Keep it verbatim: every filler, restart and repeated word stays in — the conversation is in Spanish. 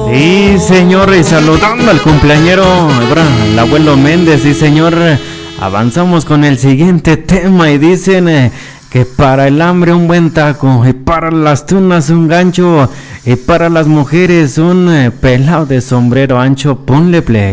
Sí, señor, y saludando al cumpleañero, el abuelo Méndez, sí, señor. Avanzamos con el siguiente tema y dicen eh, que para el hambre un buen taco, y para las tunas un gancho, y para las mujeres un eh, pelado de sombrero ancho. Ponle play.